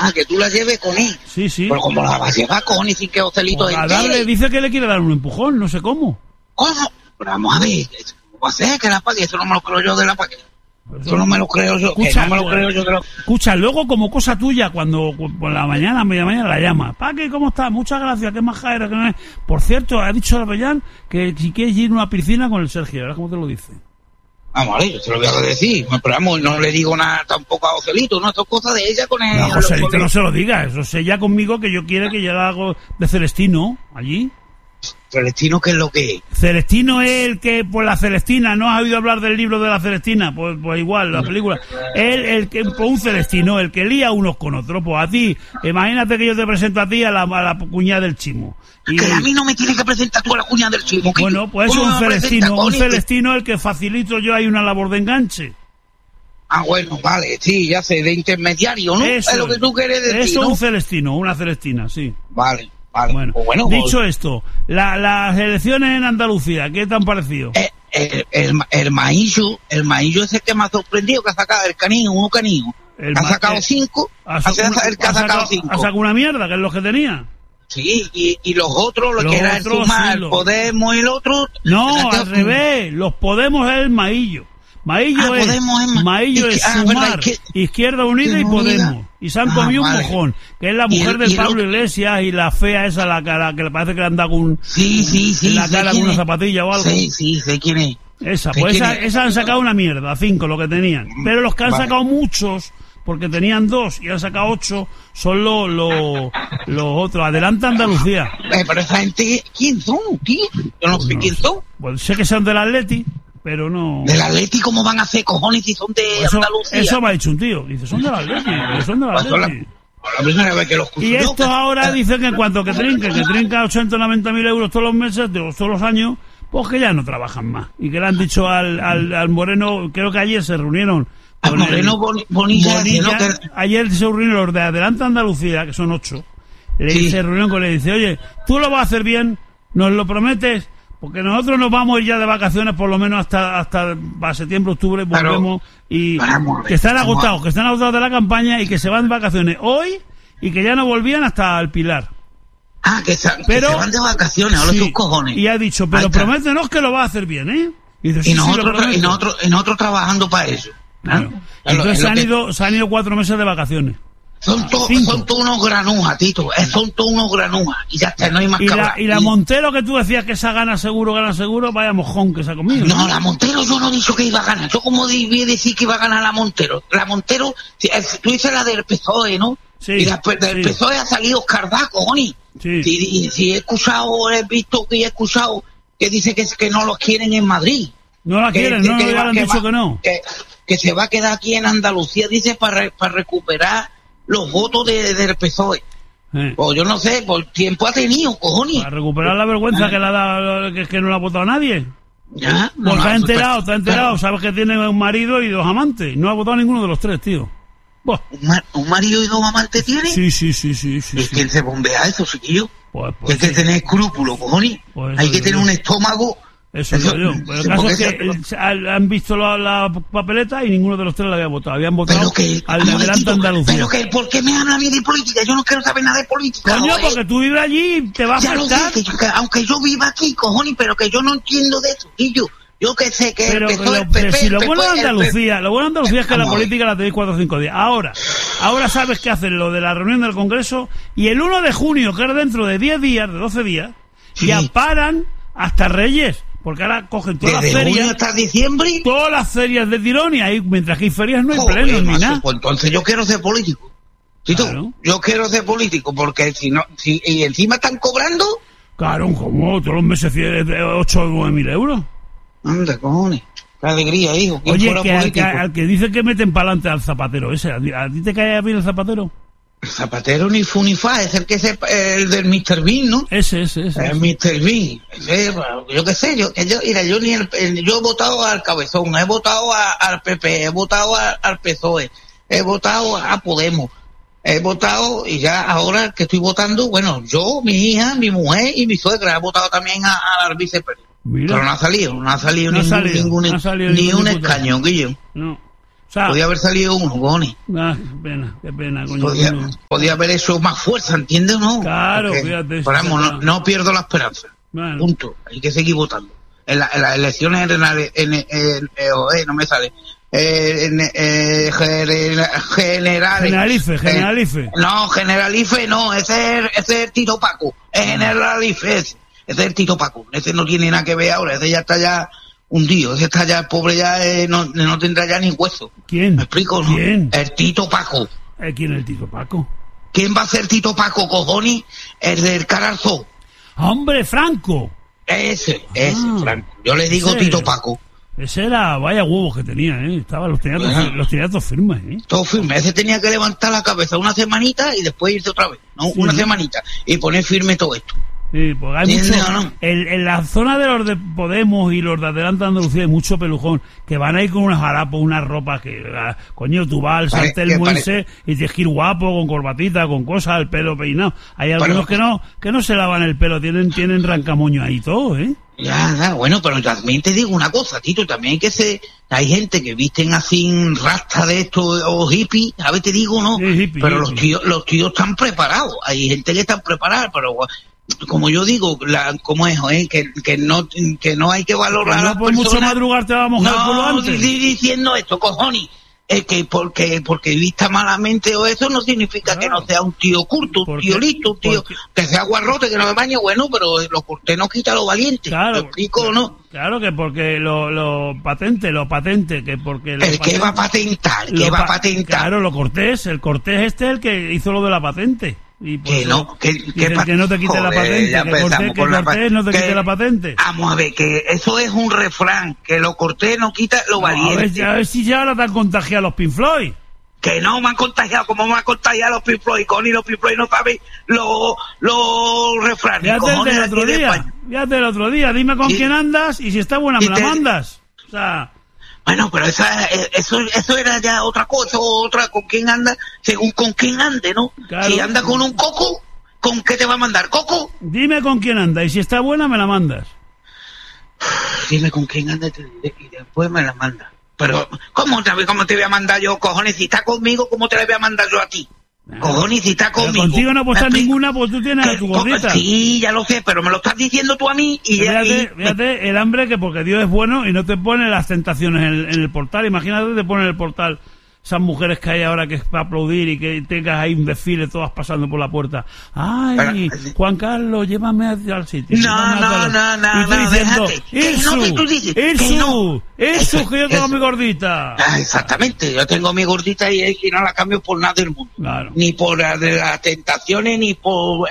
que tú la lleves con él. Sí. Pero como la vas a llevar con él sin que Joselito Pues a darle, dice que le quiere dar un empujón, no sé cómo. ¿Cómo? Pero vamos a ver, ¿cómo va a ser que la pague? Eso no me lo creo yo de la pague. Eso no me lo creo yo. Escucha, no me lo creo yo de la... Escucha, luego como cosa tuya, cuando por la mañana, media mañana la llama. Paque, ¿cómo estás? Muchas gracias, qué maja era. Por cierto, ha dicho Avellán que si quieres ir a una piscina con el Sergio, ¿verdad cómo te lo dice? Vamos a ver, yo te lo voy a decir. Pero vamos, no le digo nada tampoco a Joselito, ¿no? Esto es cosa de ella con él. No, Joselito no se lo diga, eso es ella conmigo que yo quiero que yo haga de Celestino, allí. ¿Celestino qué es lo que es? Celestino es el que, por la Celestina, ¿no has oído hablar del libro de la Celestina? Pues igual, la película. El que, pues un Celestino, el que lía unos con otros. Pues a ti, imagínate que yo te presento a ti a la cuñada del Chimo. Y, que a mí no me tienes que presentar tú a la cuñada del Chimo. Bueno, pues es un Celestino el que facilito yo hay una labor de enganche. Ah, bueno, vale, sí, ya sé, de intermediario, ¿no? Eso es lo que tú quieres decir, eso, ¿no? un Celestino, una Celestina, sí. Vale. Bueno, dicho esto, las elecciones en Andalucía, ¿qué te han parecido? El Maillo es el que me ha sorprendido, que ha sacado el canino, uno canino. Ha sacado 5, ha sacado 5. Ha sacado una mierda, que es lo que tenía. Sí, y los otros, que era el Sumar, el Podemos y el otro... No, al revés, los Podemos es el Maillo. Maillo es Sumar, Izquierda Unida y Podemos. Y se han comido un mojón, que es la mujer del Pablo Iglesias y la fea esa, la cara, que le parece que le han dado con la cara con una zapatilla o algo. Sí, sé quién es. Esa, pues esa han sacado una mierda, 5 lo que tenían. Pero los que han sacado muchos, porque tenían 2 y han sacado 8, son los otros. Adelante Andalucía. Pero esa gente, ¿quién son, tío? Yo no sé quién son. Pues sé que son del Atleti, pero no... ¿Del Atleti cómo van a hacer, cojones, si son de Andalucía? Eso me ha dicho un tío. Dice, son del Atleti, son del Atleti. La primera vez que los escucho. Y estos ahora dicen que en cuanto que trinca 80 o 90 mil euros todos los meses, todos los años, pues que ya no trabajan más. Y que le han dicho al Moreno, creo que ayer se reunieron... Al Moreno Bonilla, ayer se reunieron los de Adelante Andalucía, que son 8. Se reunieron con él y dice, oye, tú lo vas a hacer bien, nos lo prometes... Porque nosotros nos vamos a ir ya de vacaciones por lo menos hasta septiembre, octubre, volvemos y que están agotados de la campaña y que se van de vacaciones hoy y que ya no volvían hasta el Pilar. Que se van de vacaciones, ahora sus cojones. Y ha dicho, pero prométenos que lo va a hacer bien, ¿eh? Y dice, nosotros trabajando para eso. Claro. Entonces se han ido 4 meses de vacaciones. Son todos unos granujas, Tito. Son todos unos granujas. Y ya está, no hay más que hablar. Y la Montero, que tú decías que esa gana seguro, vaya mojón que se ha comido. No, la Montero yo no he dicho que iba a ganar. Yo como debí decir que iba a ganar la Montero. La Montero, tú dices la del PSOE, ¿no? Sí. Y después del PSOE ha salido Oscar Da, cojones. Sí. Si he visto que dice que no los quieren en Madrid. No la quieren, no le han dicho que no. Que se va a quedar aquí en Andalucía, dice, para recuperar los votos del PSOE. Pues yo no sé, por tiempo ha tenido, cojones. Para recuperar la vergüenza que no la ha votado nadie. Ya. Pues está enterado. Sabes que tiene un marido y 2 amantes. No ha votado ninguno de los 3, tío. ¿Un marido y 2 amantes tiene? Sí. ¿Y quién se bombea eso, chiquillo? Pues hay que tener escrúpulos, cojones. Hay que tener un estómago. Eso digo yo. Pero el caso es que han visto la papeleta y ninguno de los 3 la había votado. Habían votado al de Adelante Andalucía. Pero que, ¿por qué me habla a mí de política? Yo no quiero saber nada de política. Coño, porque tú vives allí y te vas a afectar. Ya lo sé, aunque yo viva aquí, cojones, pero que yo no entiendo de eso, tío. Yo que sé que pero si lo bueno de Andalucía es que la política la tenéis 4 o 5 días. Ahora sabes que hacen lo de la reunión del Congreso y el 1 de junio, que es dentro de 10 días, de 12 días, ya paran hasta Reyes. Porque ahora cogen todas las ferias. ¿Desde junio hasta diciembre? Todas las ferias de tirón y ahí, mientras que hay ferias no hay plenos ni nada. Pues entonces yo quiero ser político. Claro. Yo quiero ser político porque y encima están cobrando. Claro, como todos los meses 8 o 9 mil euros. Anda, cojones. Qué alegría, hijo. Oye, al que dice que meten para adelante al Zapatero ese, ¿a ti te cae bien el Zapatero? El Zapatero ni fu ni fa, es el que es el del Mr. Bean, ¿no? Ese. El Mr. Bean. Yo qué sé, yo he votado al Cabezón, he votado al PP, he votado al PSOE, he votado a Podemos, he votado, y ya ahora que estoy votando, bueno, yo, mi hija, mi mujer y mi suegra, he votado también al vicepresidente. Pero no ha salido ni un escaño, Guillo. No. O sea, podía haber salido uno, Goni. Qué pena, coño. Podía haber hecho más fuerza, ¿entiendes o no? Claro, porque, fíjate. Pero vamos, no pierdo la esperanza. Bueno. Punto. Hay que seguir votando. En las elecciones generales, no me sale. Generalife. No, Generalife no, ese es el Tito Paco. Es Generalife ese es el Tito Paco. Ese no tiene nada que ver ahora, ese ya está ya hundido, ese está ya, el pobre ya no tendrá ya ni hueso. ¿Quién? ¿Me explico? ¿No? ¿Quién? El Tito Paco. ¿Quién es el Tito Paco? ¿Quién va a ser Tito Paco, cojones? El del Cararzó. ¡Hombre, Franco! Ese, Franco. Yo le digo Tito Paco. Ese era, vaya huevos que tenía, los tenía todos firmes, Todos firmes. Ese tenía que levantar la cabeza una semanita y después irse otra vez, ¿no? Sí. Una semanita. Y poner firme todo esto. Sí, porque hay mucho, no. En la zona de los de Podemos y los de Adelante Andalucía hay mucho pelujón que van a ir con unos harapos, unas ropas que, coño, tú vas al Sartel Muense y tienes que ir guapo, con corbatita, con cosas, el pelo peinado. Hay algunos que no se lavan el pelo, tienen rancamoño ahí todo, Ya, bueno, pero también te digo una cosa, Tito, también hay gente que visten así rasta de esto o hippie, a ver te digo, ¿no? Sí, hippie, pero hippie. Los tíos están preparados, hay gente que están preparada, pero como yo digo, como es, que no hay que valorar a las personas. No por mucho madrugar te va a mojar por lo antes. No, diciendo esto, cojones. Que porque vista malamente o eso no significa que no sea un tío culto, un tío listo, un tío que sea guarrote, que no me bañe, bueno, pero lo cortés no quita lo valiente. Claro, ¿lo explico o no? Claro que porque lo patente, que porque... ¿Qué va a patentar? ¿Qué va a patentar? Claro, el cortés el que hizo lo de la patente. Y que no, que no te quite la patente, que Cortés no te quite la patente. Vamos a ver, que eso es un refrán, que lo Cortés no quita lo valiente. A ver si ya ahora te han contagiado los Pink Floyd. Que no me han contagiado, como me han contagiado los Pink Floyd, Connie, los Pink Floyd no saben los refranes. Fíjate el otro día, dime con quién andas y si está buena me la mandas. O sea... Bueno, pero eso era ya otra cosa, con quién anda, según con quién ande, ¿no? Claro. Si anda con un coco, ¿con qué te va a mandar? ¿Coco? Dime con quién anda y si está buena me la mandas. Dime con quién anda y después me la mandas. Pero, ¿cómo te voy a mandar yo, cojones? Si está conmigo, ¿cómo te la voy a mandar yo a ti? Cojones, si está conmigo. Contigo no puede estar ninguna, pues tú tienes a tu gordita. Sí, ya lo sé, pero me lo estás diciendo tú a mí y fíjate, el hambre que porque Dios es bueno y no te pone las tentaciones en el portal. Imagínate te pone en el portal esas mujeres que hay ahora que es para aplaudir y que tengas ahí un desfile todas pasando por la puerta. Ay, Juan Carlos, llévame al sitio. No, déjate. Eso, que yo tengo mi gordita. Exactamente, yo tengo mi gordita y no la cambio por nada del mundo. Claro. Ni por las tentaciones, ni por...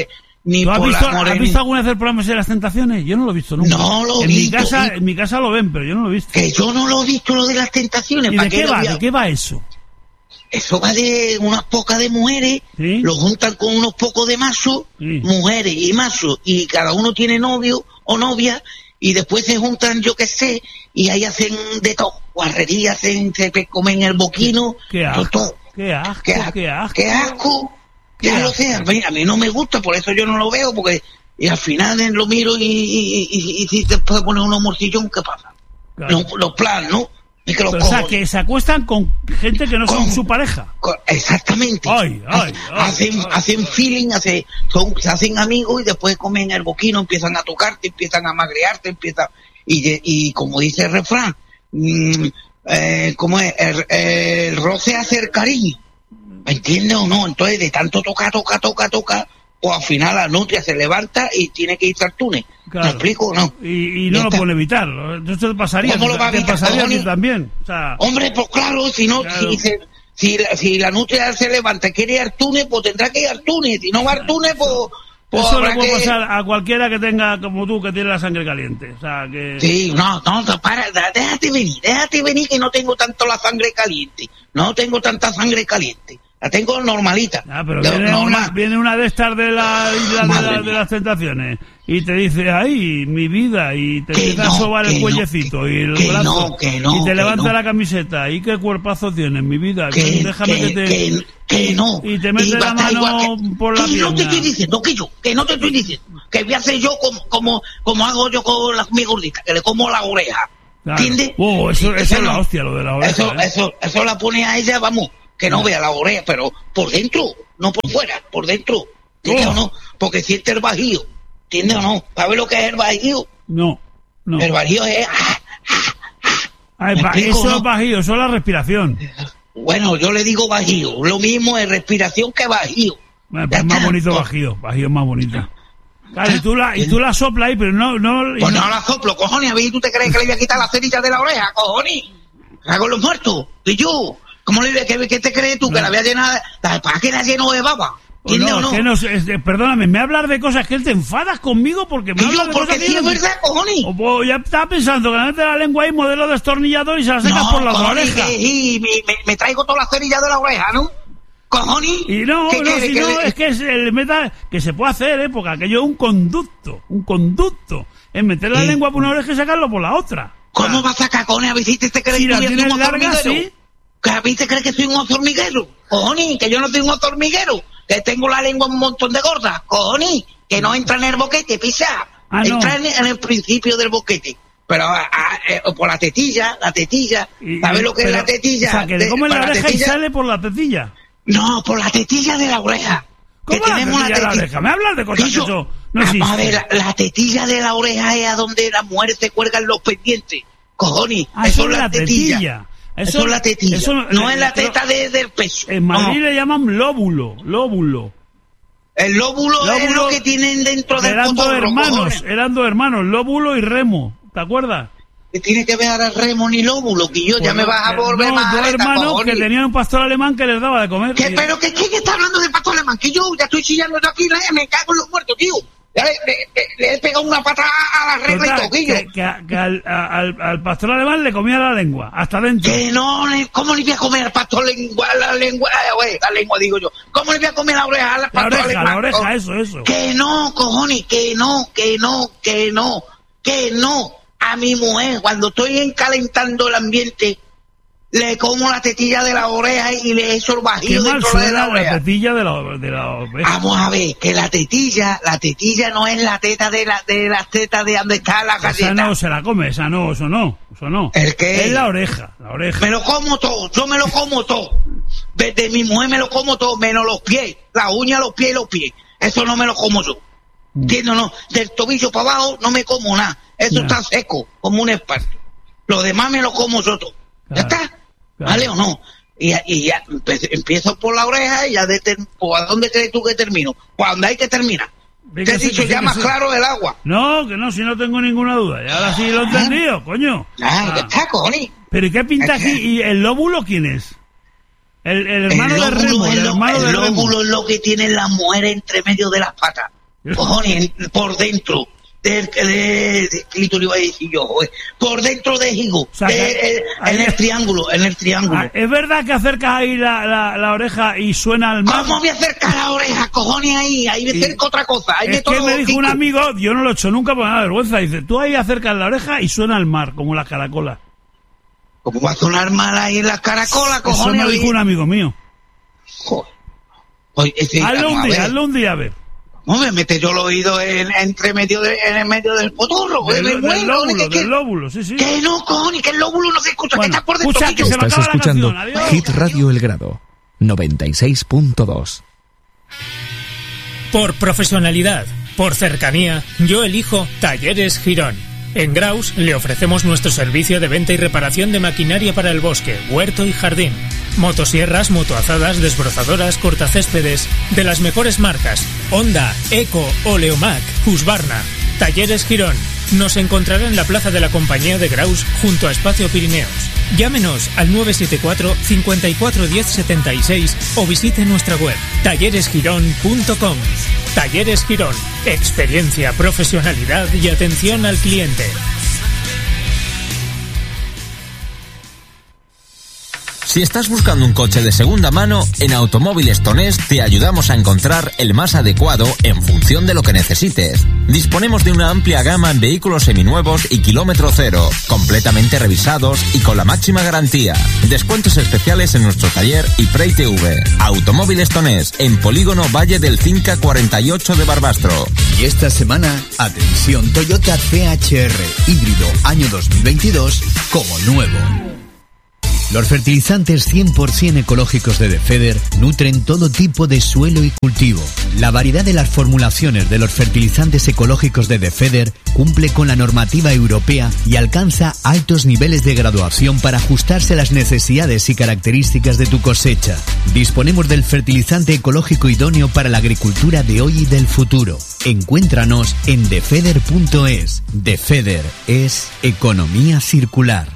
¿Has visto alguna vez el programa de las tentaciones? Yo no lo he visto nunca. No lo he visto. En mi casa lo ven, pero yo no lo he visto. Que yo no lo he visto lo de las tentaciones. ¿Y de qué va eso? Eso va de unas pocas de mujeres, ¿sí? Lo juntan con unos pocos de machos, sí. Mujeres y machos, y cada uno tiene novio o novia, y después se juntan, yo qué sé, y ahí hacen de todo, guarrerías, se comen el boquino, qué asco, todo. Qué asco. Ya lo sé, a mí no me gusta, por eso yo no lo veo, porque y al final lo miro y si te puede poner un morcillón, ¿qué pasa? Claro. Los planes, ¿no? Y que o sea, que se acuestan con gente que no son su pareja. Exactamente. Hacen feeling, se hacen amigos y después comen el boquino, empiezan a tocarte, empiezan a magrearte, y como dice el refrán, ¿cómo es? El roce hace el cariño. ¿Me entiendes o no? Entonces, de tanto toca, pues al final la nutria se levanta y tiene que irse al túnel. Claro. ¿Me explico o no? Y no lo puede evitar. Eso te pasaría. ¿Cómo lo va a evitar? Te pasaría a ti también. O sea, hombre, pues claro, si no, claro. Si la nutria se levanta y quiere ir al túnel, pues tendrá que ir al túnel. Si no va al túnel, pues eso le puede pasar a cualquiera que tenga, como tú, que tiene la sangre caliente. O sea, que... Sí, no, déjate venir, que no tengo tanto la sangre caliente. No tengo tanta sangre caliente. La tengo normalita. Pero viene una de estas de la isla de las tentaciones y te dice, ay, mi vida, y te empieza a sobar el cuellecito y el brazo y te levanta la camiseta y qué cuerpazo tienes, mi vida, déjame que no. Y te mete la mano por la pierna. No te estoy diciendo, que no te estoy diciendo, que voy a hacer yo como hago yo con mi gordita, que le como la oreja. Claro. ¿Entiendes? Eso es la hostia, lo de la oreja. Eso la pone a ella, vamos, que no vea la oreja, pero por dentro, no por fuera, por dentro. ¿Entiendes o no? Porque siente el bajío. ¿Entiendes o no? ¿Sabes lo que es el bajío? No. El bajío es... Eso no es bajío, eso es la respiración. Bueno, yo le digo bajío. Lo mismo es respiración que bajío. Es más bonito bajío es más bonito. Claro, y tú la soplas ahí, pero no... Pues no la soplo, cojones. A ver, ¿tú te crees que le voy a quitar la cerilla de la oreja, cojones? Hago los muertos. Y yo, ¿cómo qué te crees tú? Que la voy a llenar... ¿Para qué la lleno de baba? No, no? Perdóname, me hablas de cosas que él te enfadas conmigo porque me hablas de cosas que sí es verdad, cojones. Ya estaba pensando que le metes la lengua ahí, modelo destornillador y se la secas por las orejas. Sí, me traigo toda la cerilla de la oreja, ¿no? Cojones. Y no, es que el meta que se puede hacer, porque aquello es un conducto. Es meter la lengua por una oreja y sacarlo por la otra. ¿Cómo vas a sacar, cojones? A ver si te crees si que soy un hormiguero. ¿Sí? ¿A ver te crees que soy un hormiguero? Cojones, que yo no soy un hormiguero. Que tengo la lengua un montón de gorda, cojones, que no entra en el boquete, pisa. Entra en el principio del boquete. Pero por la tetilla, ¿sabes lo que es la tetilla? O sea, que le comen la oreja y sale por la tetilla. No, por la tetilla de la oreja. ¿Cómo que tenemos la tetilla de la oreja? ¿Me hablas de cosas que eso no existe? A ver, la tetilla de la oreja es a donde las mujeres se cuelgan los pendientes. Cojones, eso es la tetilla. Eso es la tetilla. No es la teta del pecho. En Madrid le llaman lóbulo. El lóbulo es lo que tienen dentro del potorro. Eran dos hermanos, lóbulo y remo. ¿Te acuerdas? Que tiene que ver a remo ni lóbulo, que yo ya me vas a volver más. Dos hermanos que tenían un pastor alemán que les daba de comer. ¿Pero qué está hablando del pastor alemán? Que yo ya estoy chillando yo aquí, me cago en los muertos, tío. Le he pegado una patada a la regla y toquillo. Que al pastor alemán le comía la lengua, hasta dentro. Que no, ¿cómo le voy a comer al pastor la lengua, digo yo? ¿Cómo le voy a comer la oreja al pastor alemán? La oreja, eso. Que no, cojones, que no. A mi mujer, cuando estoy encalentando el ambiente, le como la tetilla de la oreja y le echo el bajío dentro de la oreja. La tetilla de la oreja. Vamos a ver, que la tetilla no es la teta de las tetas de donde está la galleta. Esa no se la come, eso no. ¿El qué? Es la oreja. Me lo como todo, yo me lo como todo. De mi mujer me lo como todo, menos los pies, las uñas, los pies. Eso no me lo como yo. ¿Entiendes? No, del tobillo para abajo no me como nada. Eso está seco, como un esparto. Lo demás me lo como yo todo. ¿Ya está? ¿Vale o no? Y ya empiezo por la oreja y ya ¿a dónde crees tú que termino? Pues donde hay que terminar. Te he dicho ya más claro el agua. No, que no, si no tengo ninguna duda. Y ahora sí lo he entendido, coño. Ya está, cojones. Pero ¿y qué pinta aquí? ¿Y el lóbulo quién es? El hermano de Remo. El lóbulo es lo que tienen las mujeres entre medio de las patas. Cojones, por dentro. De clítoris iba a decir yo, por dentro de higo, o sea, en el triángulo. ¿Es verdad que acercas ahí la oreja y suena al mar? ¿Cómo voy a acercar la oreja, cojones, ahí me acerco otra cosa? Es que me dijo un amigo, yo no lo he hecho nunca por nada de vergüenza, dice, tú ahí acercas la oreja y suena al mar, como las caracolas. ¿Cómo va a sonar mal ahí en las caracolas, cojones? Eso me dijo un amigo mío. Joder. Oye, hazlo un día, a ver. No me mete yo el oído en el medio del potorro, del lóbulo, sí. Que no, cojones, que el lóbulo no se escucha, que está por dentro. Que se Estás escuchando Hit Radio El Grado, 96.2. Por profesionalidad, por cercanía, yo elijo Talleres Girón. En Graus le ofrecemos nuestro servicio de venta y reparación de maquinaria para el bosque, huerto y jardín. Motosierras, motoazadas, desbrozadoras, cortacéspedes, de las mejores marcas, Honda, Eco, Oleomac, Husqvarna. Talleres Girón. Nos encontrará en la plaza de la Compañía de Graus, junto a Espacio Pirineos. Llámenos al 974 54 10 76 o visite nuestra web talleresgirón.com. Talleres Girón. Experiencia, profesionalidad y atención al cliente. Si estás buscando un coche de segunda mano, en Automóviles Tonés te ayudamos a encontrar el más adecuado en función de lo que necesites. Disponemos de una amplia gama en vehículos seminuevos y kilómetro cero, completamente revisados y con la máxima garantía. Descuentos especiales en nuestro taller y PreTV. Automóviles Tonés, en Polígono Valle del Cinca 48 de Barbastro. Y esta semana, atención, Toyota CHR híbrido año 2022 como nuevo. Los fertilizantes 100% ecológicos de Defeder nutren todo tipo de suelo y cultivo. La variedad de las formulaciones de los fertilizantes ecológicos de Defeder cumple con la normativa europea y alcanza altos niveles de graduación para ajustarse a las necesidades y características de tu cosecha. Disponemos del fertilizante ecológico idóneo para la agricultura de hoy y del futuro. Encuéntranos en defeder.es. Defeder es economía circular.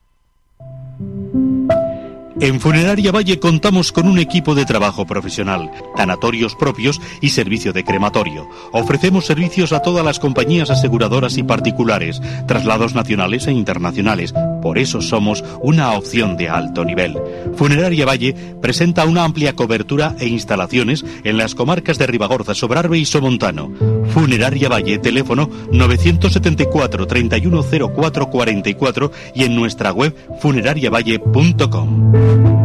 En Funeraria Valle contamos con un equipo de trabajo profesional, tanatorios propios y servicio de crematorio. Ofrecemos servicios a todas las compañías aseguradoras y particulares, traslados nacionales e internacionales. Por eso somos una opción de alto nivel. Funeraria Valle presenta una amplia cobertura e instalaciones en las comarcas de Ribagorza, Sobrarbe y Somontano. Funeraria Valle, teléfono 974 310444 y en nuestra web funerariavalle.com.